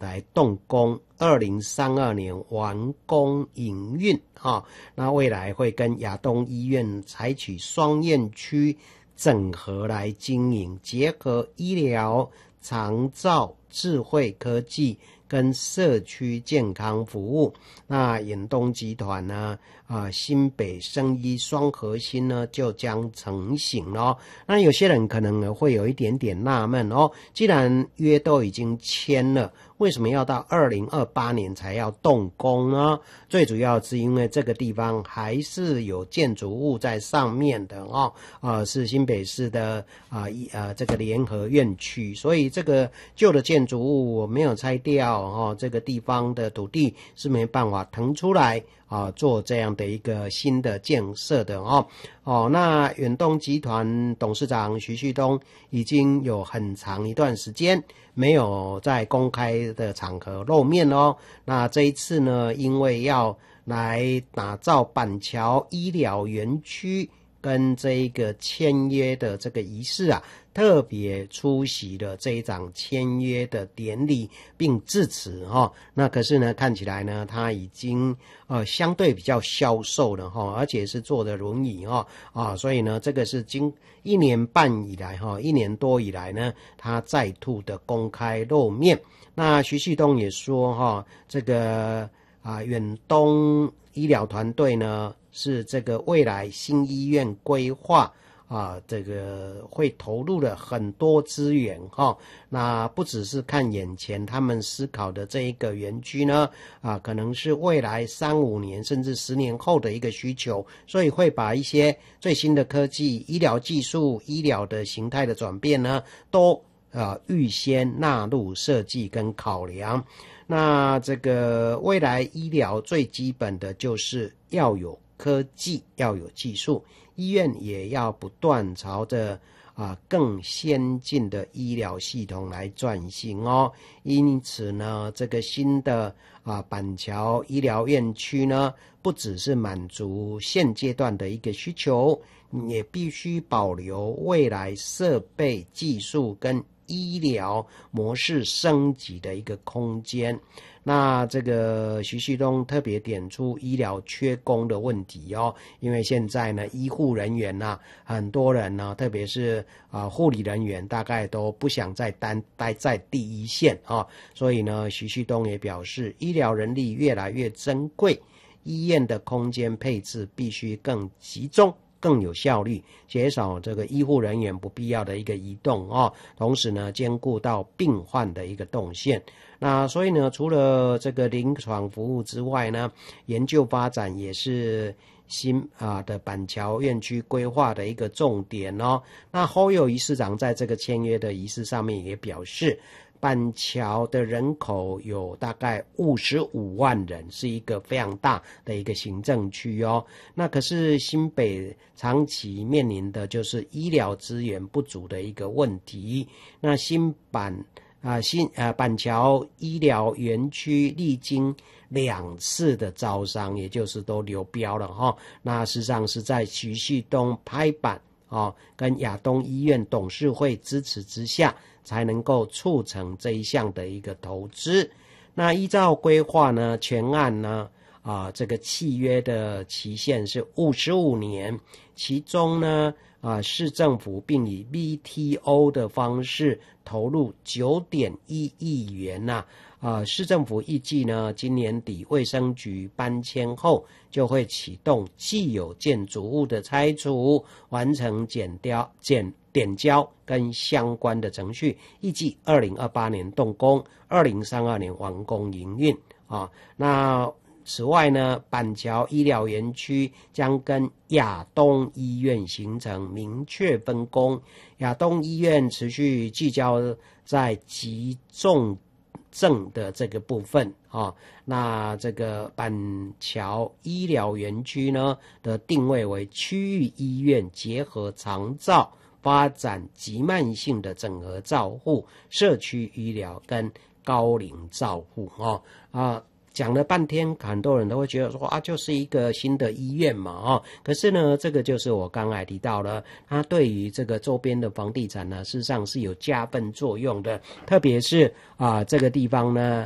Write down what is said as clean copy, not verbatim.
来动工，2032年完工营运那未来会跟亚东医院采取双院区整合来经营，结合医疗、长照、智慧科技跟社区健康服务。那远东集团呢新北生医双核心呢就将成型咯。那有些人可能会有一点点纳闷既然约都已经签了，为什么要到2028年才要动工呢？最主要是因为这个地方还是有建筑物在上面的是新北市的这个联合院区，所以这个旧的建筑物我没有拆掉这个地方的土地是没办法腾出来做这样的一个新的建设的那远东集团董事长徐旭东已经有很长一段时间没有在公开的场合露面那这一次呢，因为要来打造板桥医疗园区跟这一个签约的这个仪式特别出席了这一场签约的典礼并致辞那可是呢看起来呢他已经相对比较消瘦了而且是坐的轮椅所以呢这个是经1年半以来1年多以来呢他再度的公开露面。那徐旭东也说这个远东医疗团队呢是这个未来新医院规划这个会投入了很多资源那不只是看眼前他们思考的这一个园区呢可能是未来3-5年甚至10年后的一个需求，所以会把一些最新的科技、医疗技术、医疗的形态的转变呢都预先纳入设计跟考量。那这个未来医疗最基本的就是要有科技，要有技术，医院也要不断朝着更先进的医疗系统来转型因此呢这个新的板桥医疗院区呢不只是满足现阶段的一个需求，也必须保留未来设备技术跟医疗模式升级的一个空间。那这个徐旭东特别点出医疗缺工的问题因为现在呢医护人员很多人呢特别是护理人员大概都不想再待在第一线所以呢徐旭东也表示医疗人力越来越珍贵，医院的空间配置必须更集中更有效率，减少这个医护人员不必要的一个移动同时呢兼顾到病患的一个动线。那所以呢除了这个临床服务之外呢，研究发展也是新的板桥院区规划的一个重点那侯友宜市长在这个签约的仪式上面也表示，板桥的人口有大概55万人，是一个非常大的一个行政区那可是新北长期面临的就是医疗资源不足的一个问题。那板桥医疗园区历经2次的招商，也就是都流标了那事实上是在徐旭东拍板跟亚东医院董事会支持之下才能够促成这一项的一个投资。那依照规划呢，全案呢这个契约的期限是55年，其中呢市政府并以 BTO 的方式投入 9.1 亿元市政府预计呢今年底卫生局搬迁后就会启动既有建筑物的拆除，完成点交跟相关的程序，预计2028年动工，2032年完工营运那此外呢，板桥医疗园区将跟亚东医院形成明确分工，亚东医院持续聚焦在急重症的这个部分那这个板桥医疗园区呢的定位为区域医院结合长照，发展急慢性的整合照护、社区医疗跟高龄照护讲了半天，很多人都会觉得说就是一个新的医院嘛可是呢这个就是我刚才提到了，它对于这个周边的房地产呢事实上是有加分作用的，特别是这个地方呢